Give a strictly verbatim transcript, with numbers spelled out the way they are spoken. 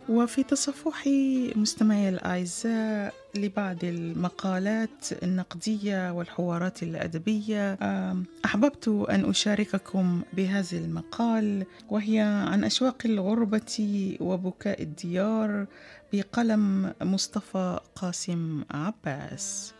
وفي تصفح مستمعي الأعزاء لبعض المقالات النقدية والحوارات الأدبية، آم، أحببت أن أشارككم بهذا المقال، وهي عن أشواق الغربة وبكاء الديار، بقلم مصطفى قاسم عباس.